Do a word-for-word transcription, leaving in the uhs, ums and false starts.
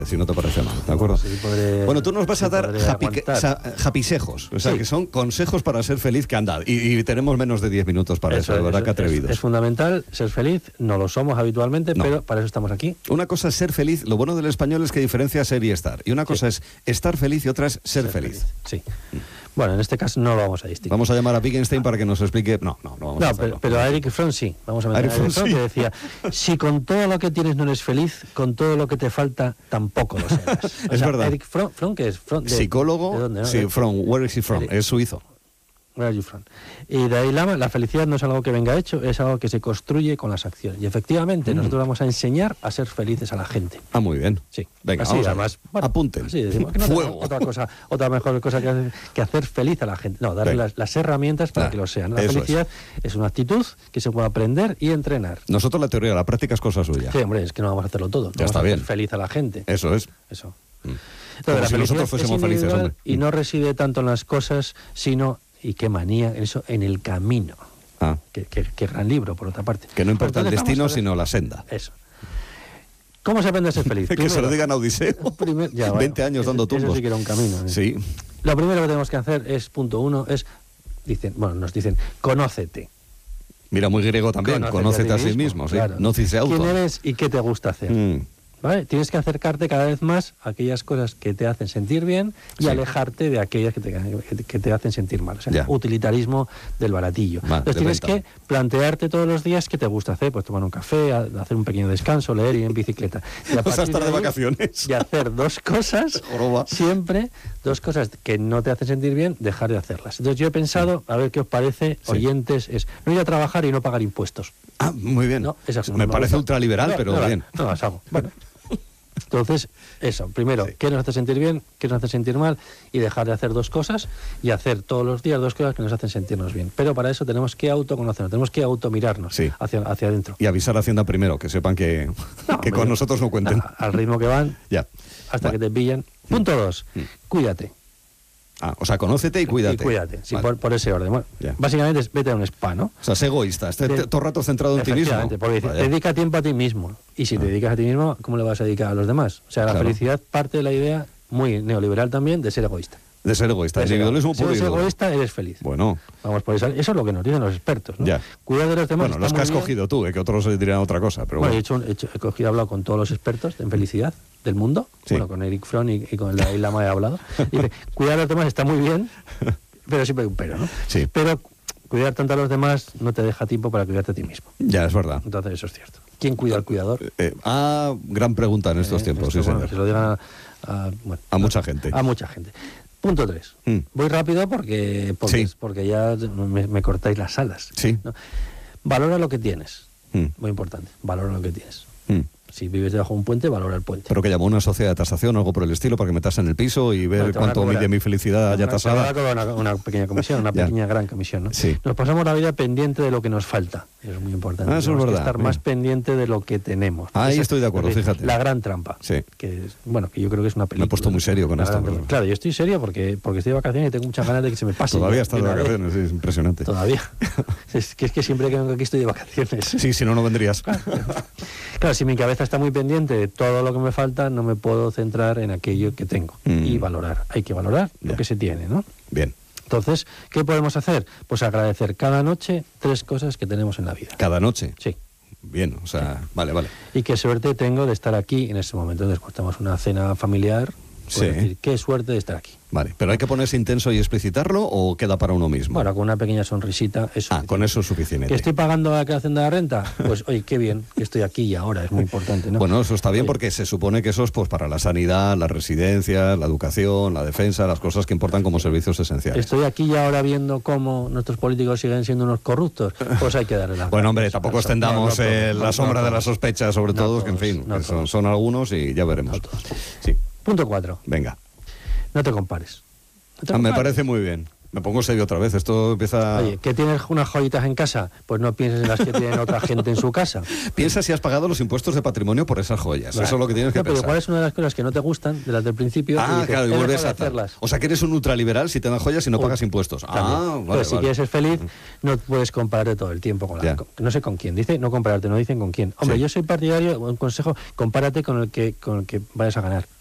Si no te parece mal, ¿de acuerdo? Sí, podré, bueno, tú nos vas sí, a dar happy, happysejos, o sea, sí. que son consejos para ser feliz que anda. Y, y tenemos menos de diez minutos para eso, eso de verdad eso, que atrevidos. Es, es fundamental ser feliz, no lo somos habitualmente, no. Pero para eso estamos aquí. Una cosa es ser feliz, lo bueno del español es que diferencia ser y estar. Y una cosa sí. es estar feliz y otra es ser, ser feliz. feliz. Sí. Mm. Bueno, en este caso no lo vamos a distinguir. Vamos a llamar a Wittgenstein para que nos explique. No, no, no vamos no, a hacerlo. Pero, pero a Eric Fromm sí. Vamos a meter Eric a Eric Fromm, Fromm sí. que decía: si con todo lo que tienes no eres feliz, con todo lo que te falta tampoco lo serás. Es sea, verdad. Eric Fromm, Fromm ¿qué es? Fromm, de, Psicólogo. ¿de dónde, no? Sí, Fromm. Where is he from? Eric. Es suizo. Where are you from? Y de ahí Lama, la felicidad no es algo que venga hecho, es algo que se construye con las acciones. Y efectivamente, mm. nosotros vamos a enseñar a ser felices a la gente. Ah, muy bien. Sí. Venga, así, vamos además, a bueno, apunten. Así decimos que no Fuego. Otra cosa, otra mejor cosa que, que hacer feliz a la gente. No, darle las, las herramientas para ah, que lo sean. La felicidad es. es una actitud que se puede aprender y entrenar. Nosotros la teoría, la práctica es cosa suya. Sí, hombre, es que no vamos a hacerlo todo. No ya vamos está a hacer bien. feliz a la gente. Eso es. Eso. Mm. Entonces, Como la si nosotros fuésemos felices, hombre. Y no reside tanto en las cosas, sino... Y qué manía, eso, en el camino. Ah. Qué, qué, qué gran libro, por otra parte. Que no importa el destino, sino la senda. Eso. ¿Cómo se aprende a ser feliz? que Primero, se lo digan a Odiseo. Primer, ya, bueno, veinte años dando tumbos. Eso sí que era un camino. ¿eh? Sí. Lo primero que tenemos que hacer es, punto uno, es, dicen, bueno, nos dicen, conócete. Mira, muy griego también, conócete, conócete a, sí mismo. mismo ¿sí? Claro. No cise auto. ¿Quién eres y qué te gusta hacer? Mm. ¿Vale? Tienes que acercarte cada vez más a aquellas cosas que te hacen sentir bien y sí. alejarte de aquellas que te, que te hacen sentir mal. O sea, ya. utilitarismo del baratillo. Va, Entonces tienes venta. que plantearte todos los días qué te gusta hacer, pues tomar un café, hacer un pequeño descanso, leer, ir en bicicleta. Y a o sea, estar de, de vacaciones. Y hacer dos cosas, siempre, dos cosas que no te hacen sentir bien, dejar de hacerlas. Entonces yo he pensado, a ver qué os parece, sí. oyentes, es no ir a trabajar y no pagar impuestos. Ah, muy bien. ¿No? Esa Me no parece ultraliberal, no, pero no, bien. No, es algo. Bueno. Entonces, eso, primero, sí. qué nos hace sentir bien, qué nos hace sentir mal, y dejar de hacer dos cosas y hacer todos los días dos cosas que nos hacen sentirnos bien. Pero para eso tenemos que autoconocernos, tenemos que automirarnos sí. hacia, hacia adentro. Y avisar a Hacienda primero, que sepan que, no, que con nosotros no cuenten. A, al ritmo que van, ya. hasta vale. que te pillen. Punto dos, mm. cuídate. Ah, o sea, conócete y cuídate. Y cuídate, sí, vale. por, por ese orden. Bueno, básicamente es vete a un spa, ¿no? O sea, sé egoísta, esté de, todo el rato centrado en ti mismo. Porque dice, dedica tiempo a ti mismo. Y si ah. te dedicas a ti mismo, ¿cómo le vas a dedicar a los demás? O sea, la claro. felicidad parte de la idea, muy neoliberal también, de ser egoísta. De ser egoísta, el individualismo puro y duro. Si eres egoísta, eres feliz. Bueno. Vamos por eso. Eso es lo que nos dicen los expertos, ¿no? Ya. Cuidar de los demás. Bueno, los que has bien. cogido tú, eh, que otros dirían otra cosa, pero bueno. bueno. He, hecho, he, hecho, he cogido, he hablado con todos los expertos en felicidad del mundo. Sí. Bueno, con Eric Fromm y, y con el Dalai Lama he hablado. Y dice, cuidar a los demás está muy bien, pero siempre hay un pero, ¿no? Sí. Pero cuidar tanto a los demás no te deja tiempo para cuidarte a ti mismo. Ya, es verdad. Entonces eso es cierto. ¿Quién cuida al cuidador? Eh, ah, gran pregunta en estos eh, tiempos, esto, sí, bueno, señor. Que se lo digan a, a, bueno, a mucha gente. A mucha gente. Punto tres. Mm. Voy rápido porque porque, sí. porque ya me, me cortáis las alas. Sí. ¿no? Valora lo que tienes. Mm. Muy importante. Valora lo que tienes. Mm. Si vives debajo de un puente, valora el puente. Pero que llamó una sociedad de tasación o algo por el estilo para que me tasen el piso y ver bueno, cuánto mide mi felicidad ya tasada. Una, una pequeña comisión, una pequeña gran comisión, ¿no? Sí. Nos pasamos la vida pendiente de lo que nos falta. Eso es muy importante. Ah, eso es verdad. Que estar Bien. más pendiente de lo que tenemos. Ahí Esa, estoy de acuerdo, fíjate. La gran trampa. Sí. Que es, bueno, que yo creo que es una película. Me he puesto muy serio con esto. Pero... Claro, yo estoy serio porque, porque estoy de vacaciones y tengo muchas ganas de que se me pase. Todavía estás de vacaciones, sí, es impresionante. Todavía. es, que es que siempre que vengo aquí estoy de vacaciones. Sí, si no, no vendrías. Claro, si mi cabeza está muy pendiente de todo lo que me falta, no me puedo centrar en aquello que tengo. Mm. Y valorar. Hay que valorar yeah. lo que se tiene, ¿no? Bien. Entonces, ¿qué podemos hacer? Pues agradecer cada noche tres cosas que tenemos en la vida. ¿Cada noche? Sí. Bien, o sea, sí. vale, vale. Y qué suerte tengo de estar aquí en este momento. Entonces, cuando estamos una cena familiar, sí. decir, qué suerte de estar aquí. Vale, ¿pero hay que ponerse intenso y explicitarlo o queda para uno mismo? Bueno, con una pequeña sonrisita es Ah, con eso es suficiente. ¿Que estoy pagando la creación de la renta? Pues, oye, qué bien, que estoy aquí y ahora, es muy importante, ¿no? Bueno, eso está bien oye. porque se supone que eso es pues para la sanidad, las residencias, la educación, la defensa, las cosas que importan como servicios esenciales. Estoy aquí y ahora viendo cómo nuestros políticos siguen siendo unos corruptos, pues hay que darle la Bueno, hombre, tampoco extendamos no, no, eh, no, la sombra no, de la sospecha sobre no, todos, no, que en fin, no, que son, son algunos y ya veremos. No, sí. Punto cuatro. Venga. No te compares. No te ah, compares. me parece muy bien. Me pongo serio otra vez, esto empieza... Oye, ¿que tienes unas joyitas en casa? Pues no pienses en las que tienen otra gente en su casa. Piensa si has pagado los impuestos de patrimonio por esas joyas, vale. Eso es lo que tienes que no, pero pensar. ¿cuál es una de las cosas que no te gustan, de las del principio? Ah, y dices, claro, y vuelves a hacerlas. O sea, que eres un ultraliberal si te dan joyas y no pagas impuestos. También. Ah, vale, Pero si vale. quieres ser feliz, no puedes compararte todo el tiempo con la... Con, no sé con quién, dice no compararte, no dicen con quién. Hombre, sí. Yo soy partidario, un consejo, compárate con el que, con el que vayas a ganar.